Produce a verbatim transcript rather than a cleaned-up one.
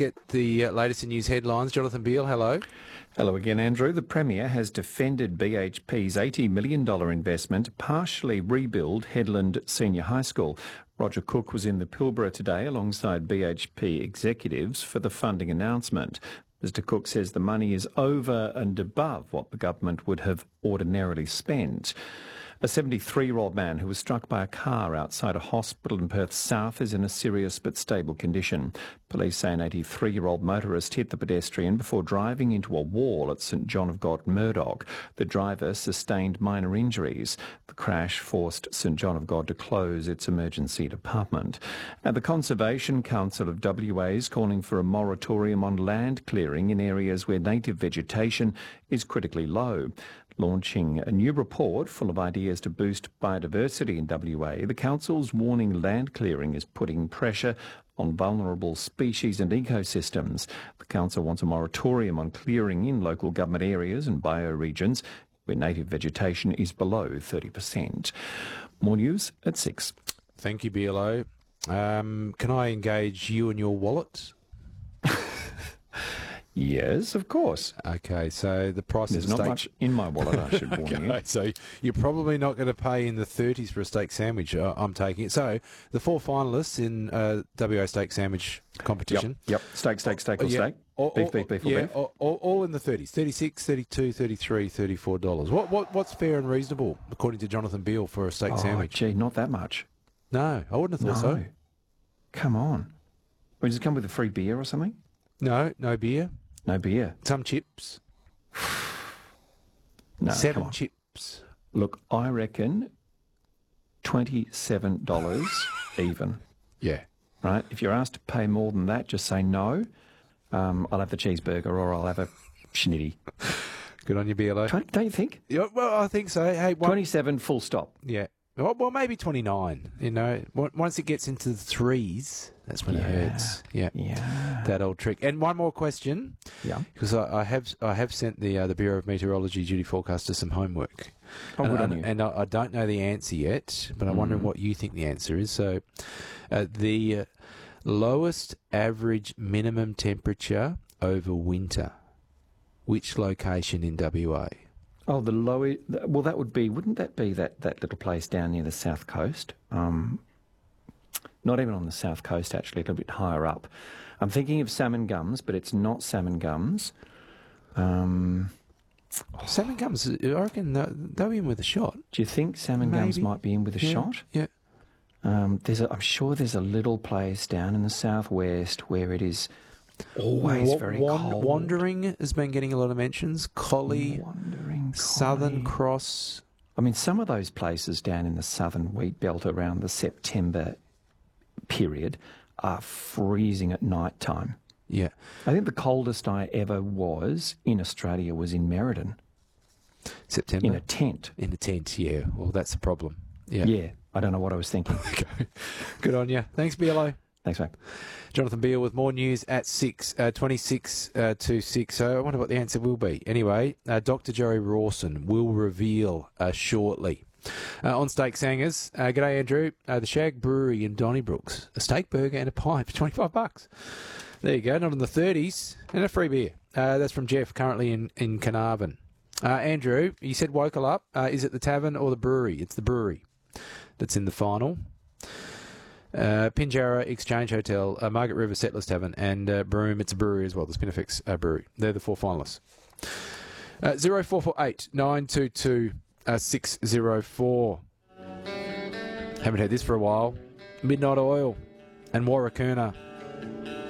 get the uh, latest in news headlines. Jonathan Beale, hello. Hello again, Andrew. The Premier has defended B H P's eighty million dollars investment to partially rebuild Headland Senior High School. Roger Cook was in the Pilbara today alongside B H P executives for the funding announcement. Mister Cook says the money is over and above what the government would have ordinarily spent. A seventy-three-year-old man who was struck by a car outside a hospital in Perth South is in a serious but stable condition. Police say an eighty-three-year-old motorist hit the pedestrian before driving into a wall at St John of God, Murdoch. The driver sustained minor injuries. The crash forced St John of God to close its emergency department. And the Conservation Council of W A is calling for a moratorium on land clearing in areas where native vegetation is critically low. Launching a new report full of ideas to boost biodiversity in W A, the Council's warning land clearing is putting pressure on vulnerable species and ecosystems. The Council wants a moratorium on clearing in local government areas and bioregions where native vegetation is below thirty percent. More news at six. Thank you, B L O. Um, can I engage you and your wallet? Yes, of course. Okay, so the price There's of not steak... much in my wallet, I should warn okay, you. So you're probably not going to pay in the thirties for a steak sandwich, uh, I'm taking it. So the four finalists in uh, W A steak sandwich competition. Yep, yep. Steak, steak, steak or uh, yeah. steak? All, beef, all, beef, beef or yeah, beef? All, all, all in the thirties, thirty-six, thirty-two, thirty-three, thirty-four dollars. What, what, what's fair and reasonable, according to Jonathan Beale, for a steak oh, sandwich? Gee, not that much. No, I wouldn't have thought no. so. Come on. Well, does it come with a free beer or something? No, no beer. No beer. Some chips. No, Seven come on. chips. Look, I reckon twenty-seven dollars even. Yeah. Right? If you're asked to pay more than that, just say no. Um, I'll have the cheeseburger or I'll have a schnitty. Good on you, B L O. Don't you think? Yeah, well, I think so. Hey, one, twenty-seven full stop. Yeah. Well, well, maybe twenty-nine. You know, once it gets into the threes, that's when yeah. it hurts. Yeah. Yeah. That old trick. And one more question. Yeah. Because I, I have I have sent the uh, the Bureau of Meteorology duty forecaster some homework. Oh, and, good on and, you. and I, I don't know the answer yet, but I'm Mm. wondering what you think the answer is. So, uh, the uh, lowest average minimum temperature over winter. Which location in W A? Oh, the lower. Well, that would be. Wouldn't that be that, that little place down near the south coast? Um, not even on the south coast, actually, a little bit higher up. I'm thinking of Salmon Gums, but it's not Salmon Gums. Um, Salmon Gums, I reckon they'll they'll be in with a shot. do you think Salmon Gums Maybe. might be in with a Yeah, shot? Yeah. Um, there's a, I'm sure there's a little place down in the southwest where it is always Wa- very wan- cold. Wandering has been getting a lot of mentions. Collie, Wandering Southern Collie. Cross. I mean, some of those places down in the southern wheat belt around the September period are freezing at night time. Yeah. I think the coldest I ever was in Australia was in Merredin, September. in a tent. In a tent, yeah. Well, that's the problem. Yeah. Yeah, I don't know what I was thinking. Okay. Good on you. Thanks, B L O. Thanks, mate. Jonathan Beale with more news at six, uh, twenty-six uh, to six. So I wonder what the answer will be. Anyway, uh, Doctor Joey Rawson will reveal uh, shortly. Uh, on Steak Sangers, uh, g'day Andrew. Uh, the Shag Brewery in Donnybrooks. A steak burger and a pie for twenty-five bucks. There you go, not in the thirties. And a free beer. Uh, that's from Jeff, currently in, in Carnarvon. Uh, Andrew, you said Wokel Up. Uh, is it the tavern or the brewery? It's the brewery that's in the final. Uh, Pinjarra Exchange Hotel, uh, Margaret River Settlers Tavern, and uh, Broome. It's a brewery as well, the Spinifex uh, Brewery. They're the four finalists. Uh, zero four four eight nine two two six zero four. Haven't had this for a while. Midnight Oil and Warracoona.